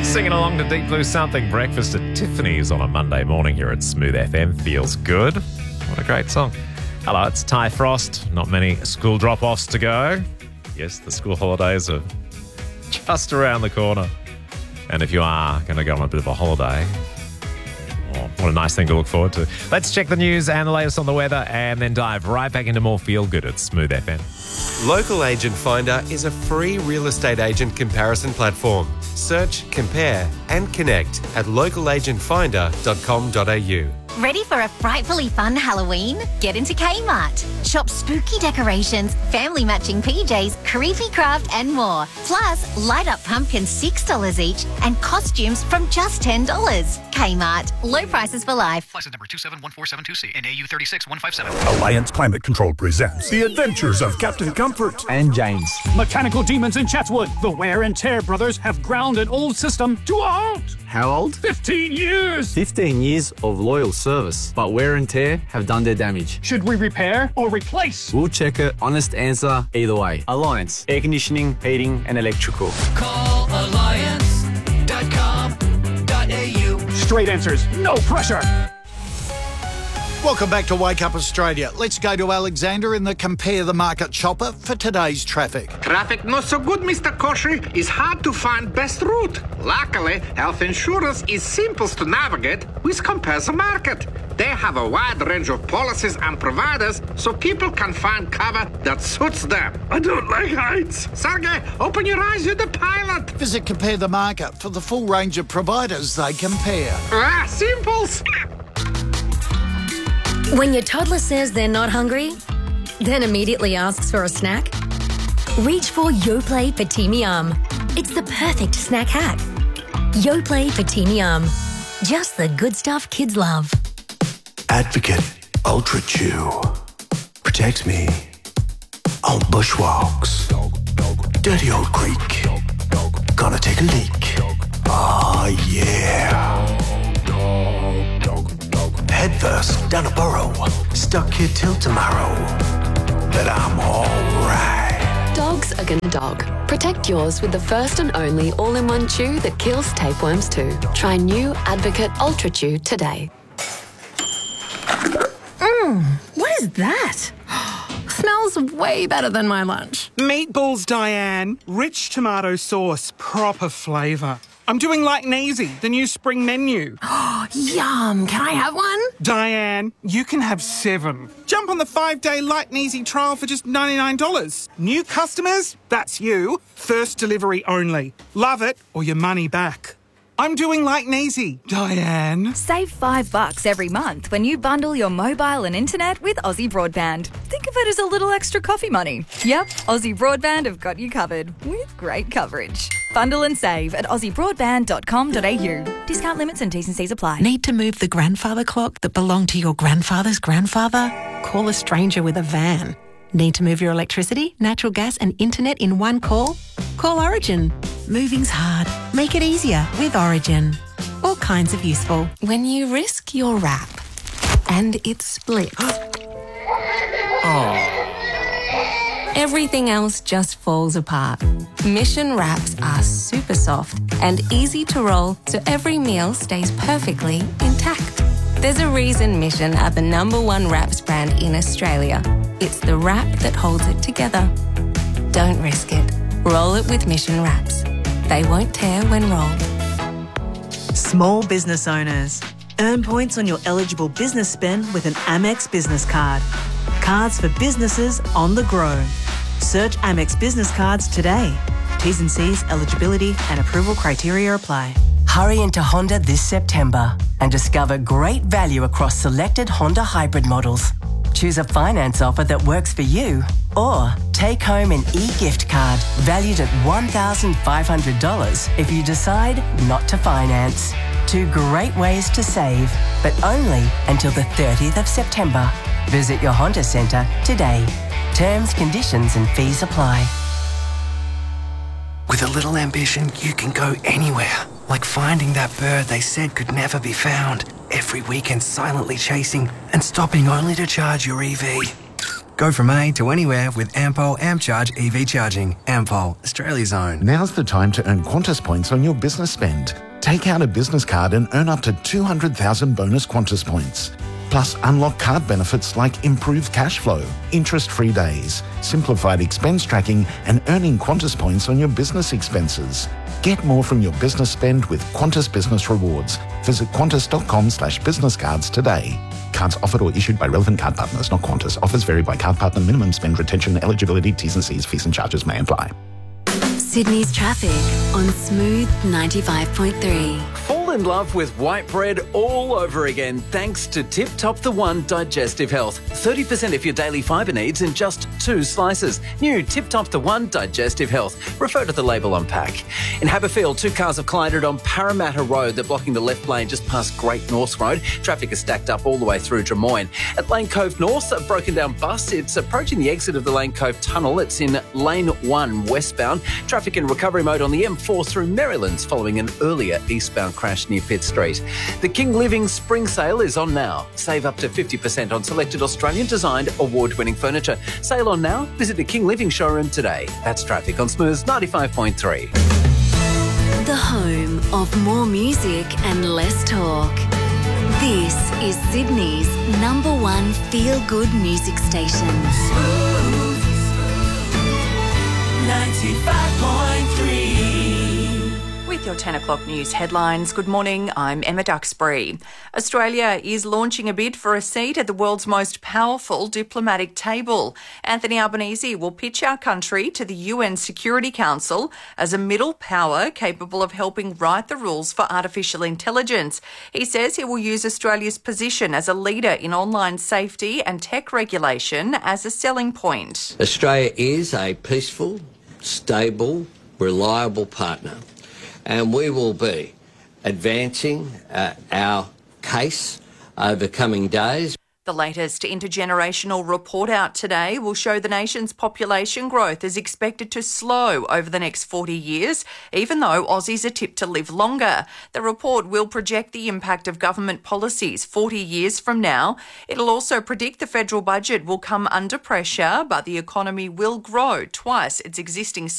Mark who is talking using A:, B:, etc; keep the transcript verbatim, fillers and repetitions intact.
A: Singing along to Deep Blue Something. Breakfast at Tiffany's on a Monday morning here at Smooth F M. Feels good. What a great song. Hello, it's Ty Frost. Not many school drop-offs to go. Yes, the school holidays are just around the corner. And if you are going to go on a bit of a holiday, oh, what a nice thing to look forward to. Let's check the news and the latest on the weather and then dive right back into more Feel Good at Smooth F M.
B: Local Agent Finder is a free real estate agent comparison platform. Search, compare and connect at local agent finder dot com dot a u.
C: Ready for a frightfully fun Halloween? Get into Kmart. Shop spooky decorations, family matching P Js, creepy craft and more. Plus, light up pumpkins six dollars each and costumes from just ten dollars. Kmart. Low prices for life.
D: License number two seven one four seven two C, N A U three six one five seven.
E: Alliance Climate Control presents The Adventures of Captain Comfort
F: and James.
G: Mechanical demons in Chatswood. The Wear and Tear brothers have ground an old system to a halt.
F: How old?
G: Fifteen years.
F: Fifteen years of loyal service, but wear and tear have done their damage.
G: Should we repair or replace?
F: We'll check it. Honest answer either way. Alliance. Air conditioning, heating and electrical.
D: Call alliance dot com dot a u.
G: Straight answers. No pressure.
H: Welcome back to Wake Up Australia. Let's go to Alexander in the Compare the Market chopper for today's traffic.
I: Traffic not so good, Mister Koshy. It's hard to find best route. Luckily, health insurance is simple to navigate with Compare the Market. They have a wide range of policies and providers so people can find cover that suits them. I don't like heights. Sergey, open your eyes, you're the pilot.
H: Visit Compare the Market for the full range of providers they compare.
I: Ah, simples.
J: When your toddler says they're not hungry, then immediately asks for a snack, reach for Yoplait for Teeny Yum. It's the perfect snack hack. Yoplait for Teeny Yum. Just the good stuff kids love.
K: Advocate Ultra Chew. Protects me on bushwalks. Dirty old creek. Gonna take a leak. Oh yeah. Head first down a burrow. Stuck here till tomorrow. But I'm alright.
L: Dogs are gonna dog. Protect yours with the first and only all-in-one chew that kills tapeworms too. Try new Advocate Ultra Chew today.
M: Mmm, what is that? Smells way better than my lunch.
N: Meatballs, Diane. Rich tomato sauce, proper flavour. I'm doing like Neasy, the new spring menu.
M: Yum, can I have one?
N: Diane, you can have seven. Jump on the five-day Light and Easy trial for just ninety-nine dollars. New customers? That's you. First delivery only. Love it or your money back. I'm doing like Neasy, Diane.
O: Save five bucks every month when you bundle your mobile and internet with Aussie Broadband. Think of it as a little extra coffee money. Yep, Aussie Broadband have got you covered with great coverage. Bundle and save at aussie broadband dot com dot a u. Discount limits and T's and C's apply.
P: Need to move the grandfather clock that belonged to your grandfather's grandfather? Call a stranger with a van. Need to move your electricity, natural gas and internet in one call? Call Origin. Moving's hard. Make it easier with Origin. All kinds of useful.
L: When you risk your wrap and it splits.
P: Oh.
L: Everything else just falls apart. Mission wraps are super soft and easy to roll so every meal stays perfectly intact. There's a reason Mission are the number one wraps brand in Australia. It's the wrap that holds it together. Don't risk it. Roll it with Mission wraps. They won't tear when rolled.
Q: Small business owners. Earn points on your eligible business spend with an Amex business card. Cards for businesses on the grow. Search Amex business cards today. T's and C's, eligibility and approval criteria apply.
R: Hurry into Honda this September and discover great value across selected Honda hybrid models. Choose a finance offer that works for you or take home an e-gift card valued at one thousand five hundred dollars if you decide not to finance. Two great ways to save, but only until the thirtieth of September. Visit your Honda Centre today. Terms, conditions and fees apply.
S: With a little ambition, you can go anywhere. Like finding that bird they said could never be found. Every weekend silently chasing and stopping only to charge your E V. Go from A to anywhere with Ampol AmpCharge E V charging. Ampol, Australia's own.
T: Now's the time to earn Qantas points on your business spend. Take out a business card and earn up to two hundred thousand bonus Qantas points. Plus, unlock card benefits like improved cash flow, interest-free days, simplified expense tracking, and earning Qantas points on your business expenses. Get more from your business spend with Qantas Business Rewards. Visit qantas.com slash business cards today. Cards offered or issued by relevant card partners, not Qantas. Offers vary by card partner. Minimum spend, retention, eligibility, T's and C's, fees and charges may apply.
U: Sydney's traffic on Smooth ninety-five point three.
V: Fall in love with white bread all over again thanks to Tip Top The One Digestive Health. thirty percent of your daily fibre needs in just two slices. New Tip Top The One Digestive Health. Refer to the label on pack. In Haberfield, two cars have collided on Parramatta Road. They're blocking the left lane just past Great North Road. Traffic is stacked up all the way through Drummoyne. At Lane Cove North, a broken down bus. It's approaching the exit of the Lane Cove Tunnel. It's in Lane one westbound. Traffic in recovery mode on the M four through Marylands following an earlier eastbound crash near Pitt Street. The King Living Spring Sale is on now. Save up to fifty percent on selected Australian-designed award-winning furniture. Sale on now. Visit the King Living showroom today. That's traffic on Smooth ninety-five point three.
U: The home of more music and less talk. This is Sydney's number one feel-good music station.
D: Smooth ninety-five point three.
W: With your ten o'clock news headlines, good morning, I'm Emma Duxbury. Australia is launching a bid for a seat at the world's most powerful diplomatic table. Anthony Albanese will pitch our country to the U N Security Council as a middle power capable of helping write the rules for artificial intelligence. He says he will use Australia's position as a leader in online safety and tech regulation as a selling point.
X: Australia is a peaceful, stable, reliable partner, and we will be advancing uh, our case over coming days.
W: The latest intergenerational report out today will show the nation's population growth is expected to slow over the next forty years, even though Aussies are tipped to live longer. The report will project the impact of government policies forty years from now. It'll also predict the federal budget will come under pressure, but the economy will grow twice its existing